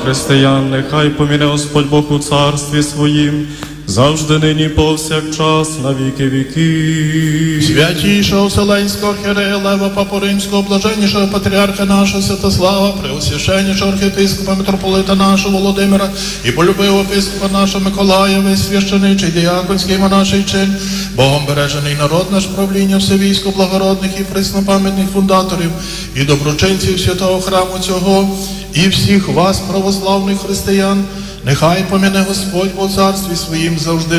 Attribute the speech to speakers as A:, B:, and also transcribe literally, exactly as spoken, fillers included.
A: християн, нехай поміне Господь Бог у царстві своїм, завжди нині повсякчас на віки віків.
B: Святійшого Вселенського архієрея Лева, Папу Римського, блаженнішого патріарха нашого Святослава, преосвященнішого архієпископа митрополита нашого Володимира і полюбивого епископа нашого Миколая, весь священичий, діяконський монаший чин, Богом бережений народ наш, правління все військо благородних і преснопам'ятних фундаторів і доброчинців святого храму цього, і всіх вас, православних християн, нехай поміне Господь по царстві своїм завжди